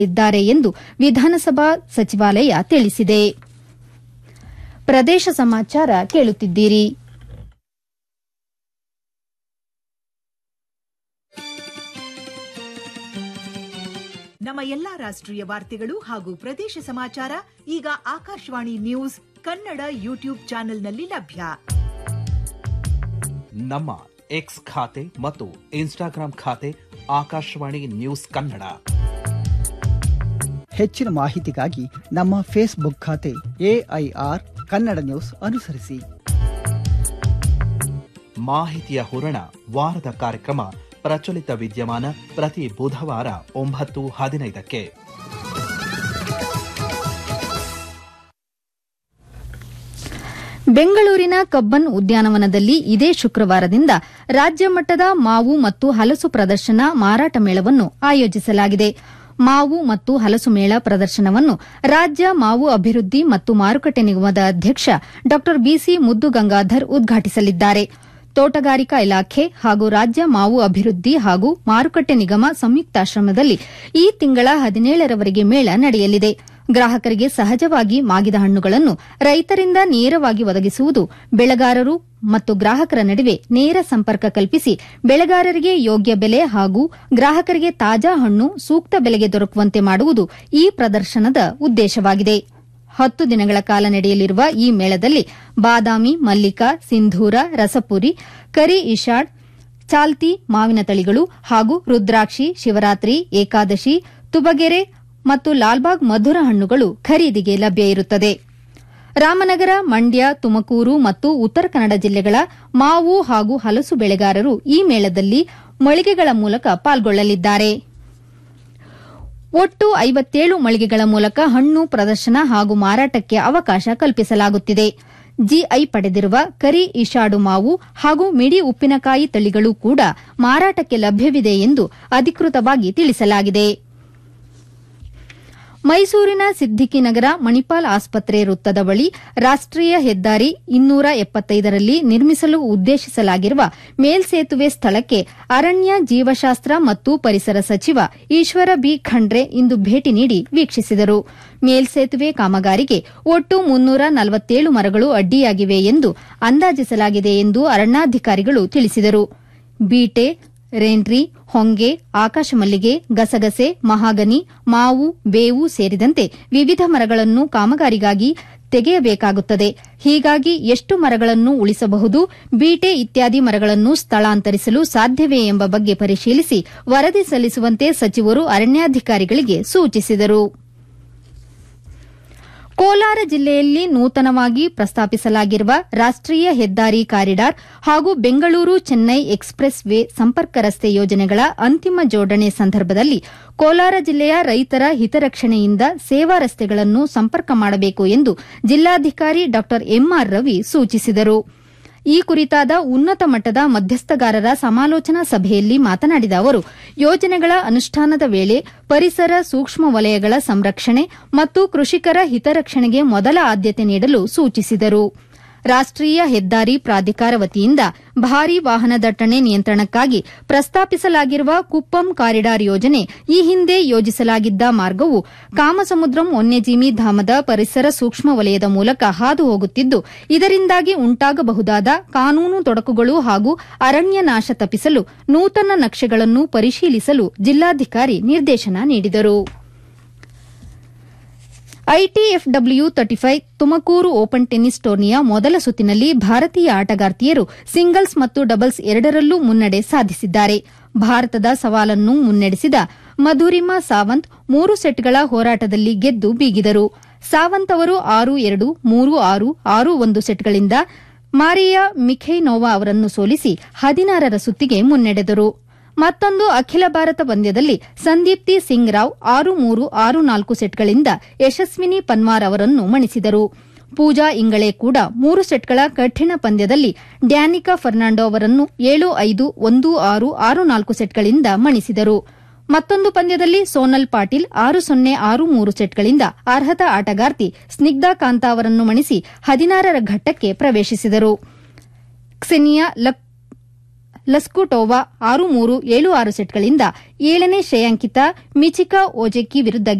ಇದ್ದಾರೆ ಎಂದು ವಿಧಾನಸಭಾ ಸಚಿವಾಲಯ ತಿಳಿಸಿದೆ. ಪ್ರದೇಶ ಸಮಾಚಾರ ಕೇಳುತ್ತಿದ್ದೀರಿ. ನಮ್ಮ ಎಲ್ಲಾ ರಾಷ್ಟ್ರೀಯ ವಾರ್ತೆಗಳು ಹಾಗೂ ಪ್ರದೇಶ ಸಮಾಚಾರ ಈಗ ಆಕಾಶವಾಣಿ ನ್ಯೂಸ್ ಕನ್ನಡ ಯೂಟ್ಯೂಬ್ ಚಾನೆಲ್ನಲ್ಲಿ ಲಭ್ಯ. ನಮ್ಮ ಎಕ್ಸ್ ಖಾತೆ ಮತ್ತು ಇನ್ಸ್ಟಾಗ್ರಾಂ ಖಾತೆ ಆಕಾಶವಾಣಿ ನ್ಯೂಸ್ ಕನ್ನಡ. ಹೆಚ್ಚಿನ ಮಾಹಿತಿಗಾಗಿ ನಮ್ಮ ಫೇಸ್ಬುಕ್ ಖಾತೆ AIR ಕನ್ನಡ ನ್ಯೂಸ್ ಅನುಸರಿಸಿ. ಮಾಹಿತಿಯ ಹೂರಣ ವಾರದ ಕಾರ್ಯಕ್ರಮ ಪ್ರಚಲಿತ ವಿದ್ಯಮಾನ ಪ್ರತಿ ಬುಧವಾರ 9:15ಕ್ಕೆ. ಬೆಂಗಳೂರಿನ ಕಬ್ಬನ್ ಉದ್ಯಾನವನದಲ್ಲಿ ಇದೇ ಶುಕ್ರವಾರದಿಂದ ರಾಜ್ಯ ಮಟ್ಟದ ಮಾವು ಮತ್ತು ಹಲಸು ಪ್ರದರ್ಶನ ಮಾರಾಟ ಮೇಳವನ್ನು ಆಯೋಜಿಸಲಾಗಿದೆ. ಮಾವು ಮತ್ತು ಹಲಸು ಮೇಳ ಪ್ರದರ್ಶನವನ್ನು ರಾಜ್ಯ ಮಾವು ಅಭಿವೃದ್ಧಿ ಮತ್ತು ಮಾರುಕಟ್ಟೆ ನಿಗಮದ ಅಧ್ಯಕ್ಷ ಡಾ ಬಿಸಿ ಮುದ್ದುಗಂಗಾಧರ್ ಉದ್ಘಾಟಿಸಲಿದ್ದಾರೆ. ತೋಟಗಾರಿಕಾ ಇಲಾಖೆ ಹಾಗೂ ರಾಜ್ಯ ಮಾವು ಅಭಿವೃದ್ಧಿ ಹಾಗೂ ಮಾರುಕಟ್ಟೆ ನಿಗಮ ಸಂಯುಕ್ತಾಶ್ರಮದಲ್ಲಿ ಈ ತಿಂಗಳ 17ರವರೆಗೆ ಮೇಳ ನಡೆಯಲಿದೆ. ಗ್ರಾಹಕರಿಗೆ ಸಹಜವಾಗಿ ಮಾಗಿದ ಹಣ್ಣುಗಳನ್ನು ರೈತರಿಂದ ನೇರವಾಗಿ ಒದಗಿಸುವುದು, ಬೆಳೆಗಾರರು ಮತ್ತು ಗ್ರಾಹಕರ ನಡುವೆ ನೇರ ಸಂಪರ್ಕ ಕಲ್ಪಿಸಿ ಬೆಳೆಗಾರರಿಗೆ ಯೋಗ್ಯ ಬೆಲೆ ಹಾಗೂ ಗ್ರಾಹಕರಿಗೆ ತಾಜಾ ಹಣ್ಣು ಸೂಕ್ತ ಬೆಲೆಗೆ ದೊರಕುವಂತೆ ಮಾಡುವುದು ಈ ಪ್ರದರ್ಶನದ ಉದ್ದೇಶವಾಗಿದೆ. 10 ದಿನಗಳ ಕಾಲ ನಡೆಯಲಿರುವ ಈ ಮೇಳದಲ್ಲಿ ಬಾದಾಮಿ, ಮಲ್ಲಿಕಾ, ಸಿಂಧೂರ, ರಸಪುರಿ, ಕರಿ ಇಶಾಡ್, ಚಾಲ್ತಿ ಮಾವಿನ ತಳಿಗಳು ಹಾಗೂ ರುದ್ರಾಕ್ಷಿ, ಶಿವರಾತ್ರಿ, ಏಕಾದಶಿ, ತುಬಗೆರೆ ಮತ್ತು ಲಾಲ್ಬಾಗ್ ಮಧುರ ಹಣ್ಣುಗಳು ಖರೀದಿಗೆ ಲಭ್ಯ ಇರುತ್ತದೆ. ರಾಮನಗರ, ಮಂಡ್ಯ, ತುಮಕೂರು ಮತ್ತು ಉತ್ತರ ಕನ್ನಡ ಜಿಲ್ಲೆಗಳ ಮಾವು ಹಾಗೂ ಹಲಸು ಬೆಳೆಗಾರರು ಈ ಮೇಳದಲ್ಲಿ ಮಳಿಗೆಗಳ ಮೂಲಕ ಪಾಲ್ಗೊಳ್ಳಲಿದ್ದಾರೆ. ಒಟ್ಟು 57 ಮಳಿಗೆಗಳ ಮೂಲಕ ಹಣ್ಣು ಪ್ರದರ್ಶನ ಹಾಗೂ ಮಾರಾಟಕ್ಕೆ ಅವಕಾಶ ಕಲ್ಪಿಸಲಾಗುತ್ತಿದೆ. ಜಿಐ ಪಡೆದಿರುವ ಕರಿ ಇಶಾಡು ಮಾವು ಹಾಗೂ ಮಿಡಿ ಉಪ್ಪಿನಕಾಯಿ ತಳಿಗಳು ಕೂಡ ಮಾರಾಟಕ್ಕೆ ಲಭ್ಯವಿದೆ ಎಂದು ಅಧಿಕೃತವಾಗಿ ತಿಳಿಸಲಾಗಿದೆ. ಮೈಸೂರಿನ ಸಿದ್ದಿಕಿನಗರ ಮಣಿಪಾಲ್ ಆಸ್ಪತ್ರೆ ವೃತ್ತದ ಬಳಿ ರಾಷ್ಟೀಯ ಹೆದ್ದಾರಿ 275ರಲ್ಲಿ ನಿರ್ಮಿಸಲು ಉದ್ದೇಶಿಸಲಾಗಿರುವ ಮೇಲ್ಸೇತುವೆ ಸ್ಥಳಕ್ಕೆ ಅರಣ್ಯ, ಜೀವಶಾಸ್ತ್ರ ಮತ್ತು ಪರಿಸರ ಸಚಿವ ಈಶ್ವರ ಬಿ ಖಂಡ್ರೆ ಇಂದು ಭೇಟಿ ನೀಡಿ ವೀಕ್ಷಿಸಿದರು. ಮೇಲ್ಸೇತುವೆ ಕಾಮಗಾರಿಗೆ ಒಟ್ಟು 347 ಮರಗಳು ಅಡ್ಡಿಯಾಗಿವೆ ಎಂದು ಅಂದಾಜಿಸಲಾಗಿದೆ ಎಂದು ಅರಣ್ಯಾಧಿಕಾರಿಗಳು ತಿಳಿಸಿದರು. ಬೀಟೆ, ರೇನ್ರಿ, ಹೊಂಗೆ, ಆಕಾಶಮಲ್ಲಿಗೆ, ಗಸಗಸೆ, ಮಹಾಗನಿ, ಮಾವು, ಬೇವು ಸೇರಿದಂತೆ ವಿವಿಧ ಮರಗಳನ್ನು ಕಾಮಗಾರಿಗಾಗಿ ತೆಗೆಯಬೇಕಾಗುತ್ತದೆ. ಹೀಗಾಗಿ ಎಷ್ಟು ಮರಗಳನ್ನು ಉಳಿಸಬಹುದು, ಬೀಟೆ ಇತ್ಯಾದಿ ಮರಗಳನ್ನು ಸ್ಥಳಾಂತರಿಸಲು ಸಾಧ್ಯವೇ ಎಂಬ ಬಗ್ಗೆ ಪರಿಶೀಲಿಸಿ ವರದಿ ಸಲ್ಲಿಸುವಂತೆ ಸಚಿವರು ಅರಣ್ಯಾಧಿಕಾರಿಗಳಿಗೆ ಸೂಚಿಸಿದರು. ಕೋಲಾರ ಜಿಲ್ಲೆಯಲ್ಲಿ ನೂತನವಾಗಿ ಪ್ರಸ್ತಾಪಿಸಲಾಗಿರುವ ರಾಷ್ಟೀಯ ಹೆದ್ದಾರಿ ಕಾರಿಡಾರ್ ಹಾಗೂ ಬೆಂಗಳೂರು ಚೆನ್ನೈ ಎಕ್ಸ್ಪ್ರೆಸ್ ವೇ ಸಂಪರ್ಕ ರಸ್ತೆ ಯೋಜನೆಗಳ ಅಂತಿಮ ಜೋಡಣೆ ಸಂದರ್ಭದಲ್ಲಿ ಕೋಲಾರ ಜಿಲ್ಲೆಯ ರೈತರ ಹಿತರಕ್ಷಣೆಯಿಂದ ಸೇವಾ ರಸ್ತೆಗಳನ್ನು ಸಂಪರ್ಕ ಮಾಡಬೇಕು ಎಂದು ಜಿಲ್ಲಾಧಿಕಾರಿ ಡಾ ಎಂಆರ್ ರವಿ ಸೂಚಿಸಿದರು. ಈ ಕುರಿತಾದ ಉನ್ನತ ಮಟ್ಟದ ಮಧ್ಯಸ್ಥಗಾರರ ಸಮಾಲೋಚನಾ ಸಭೆಯಲ್ಲಿ ಮಾತನಾಡಿದ ಅವರು, ಯೋಜನೆಗಳ ಅನುಷ್ಠಾನದ ವೇಳೆ ಪರಿಸರ, ಸೂಕ್ಷ್ಮ ವಲಯಗಳ ಸಂರಕ್ಷಣೆ ಮತ್ತು ಕೃಷಿಕರ ಹಿತರಕ್ಷಣೆಗೆ ಮೊದಲ ಆದ್ಯತೆ ನೀಡಲು ಸೂಚಿಸಿದರು. ರಾಷ್ಟೀಯ ಹೆದ್ದಾರಿ ಪ್ರಾಧಿಕಾರ ವತಿಯಿಂದ ಭಾರೀ ವಾಹನ ದಟ್ಟಣೆ ನಿಯಂತ್ರಣಕ್ಕಾಗಿ ಪ್ರಸ್ತಾಪಿಸಲಾಗಿರುವ ಕುಪ್ಪಂ ಕಾರಿಡಾರ್ ಯೋಜನೆ ಈ ಹಿಂದೆ ಯೋಜಿಸಲಾಗಿದ್ದ ಮಾರ್ಗವು ಕಾಮಸಮುದ್ರಂ ವನ್ಯಜೀವಿ ಧಾಮದ ಪರಿಸರ ಸೂಕ್ಷ್ಮ ವಲಯದ ಮೂಲಕ ಹಾದು ಹೋಗುತ್ತಿದ್ದು, ಇದರಿಂದಾಗಿ ಉಂಟಾಗಬಹುದಾದ ಕಾನೂನು ತೊಡಕುಗಳು ಹಾಗೂ ಅರಣ್ಯ ನಾಶ ತಪ್ಪಿಸಲು ನೂತನ ನಕ್ಷೆಗಳನ್ನು ಪರಿಶೀಲಿಸಲು ಜಿಲ್ಲಾಧಿಕಾರಿ ನಿರ್ದೇಶನ ನೀಡಿದರು. ಐಟಿಎಫ್ಡಬ್ಲ್ಯೂ 35 ತುಮಕೂರು ಓಪನ್ ಟೆನ್ನಿಸ್ ಟೂರ್ನಿಯ ಮೊದಲ ಸುತ್ತಿನಲ್ಲಿ ಭಾರತೀಯ ಆಟಗಾರ್ತಿಯರು ಸಿಂಗಲ್ಸ್ ಮತ್ತು ಡಬಲ್ಸ್ ಎರಡರಲ್ಲೂ ಮುನ್ನಡೆ ಸಾಧಿಸಿದ್ದಾರೆ. ಭಾರತದ ಸವಾಲನ್ನು ಮುನ್ನಡೆಸಿದ ಮಧುರಿಮಾ ಸಾವಂತ್ 3 ಸೆಟ್ಗಳ ಹೋರಾಟದಲ್ಲಿ ಗೆದ್ದು ಬೀಗಿದರು. ಸಾವಂತ್ ಅವರು 6-2, 3-6, 6-1 ಸೆಟ್ಗಳಿಂದ ಮಾರಿಯಾ ಮಿಖೈನೋವಾ ಅವರನ್ನು ಸೋಲಿಸಿ 16ರ ಸುತ್ತಿಗೆ ಮುನ್ನಡೆದರು. ಮತ್ತೊಂದು ಅಖಿಲ ಭಾರತ ಪಂದ್ಯದಲ್ಲಿ ಸಂದೀಪ್ತಿ ಸಿಂಗ್ ರಾವ್ 6-3, 6-4 ಸೆಟ್ಗಳಿಂದ ಯಶಸ್ವಿನಿ ಪನ್ವಾರ್ ಅವರನ್ನು ಮಣಿಸಿದರು. ಪೂಜಾ ಇಂಗಳೆ ಕೂಡ 3 ಸೆಟ್ಗಳ ಕಠಿಣ ಪಂದ್ಯದಲ್ಲಿ ಡ್ಯಾನಿಕಾ ಫರ್ನಾಂಡೋ ಅವರನ್ನು 7-5, 1-6, 6-4 ಸೆಟ್ಗಳಿಂದ ಮಣಿಸಿದರು. ಮತ್ತೊಂದು ಪಂದ್ಯದಲ್ಲಿ ಸೋನಲ್ ಪಾಟೀಲ್ 6-0, 6-3 ಸೆಟ್ಗಳಿಂದ ಅರ್ಹತಾ ಆಟಗಾರ್ತಿ ಸ್ನಿಗ್ಧಾ ಕಾಂತಾ ಅವರನ್ನು ಮಣಿಸಿ 16ರ ಘಟ್ಟಕ್ಕೆ ಪ್ರವೇಶಿಸಿದರು. ಲಸ್ಕುಟೋವಾ 6-3, 7-6 ಸೆಟ್ಗಳಿಂದ 7ನೇ ಶ್ರೇಯಾಂಕಿತ ಮಿಚಿಕಾ ಓಜೆಕ್ಕಿ ವಿರುದ್ಧ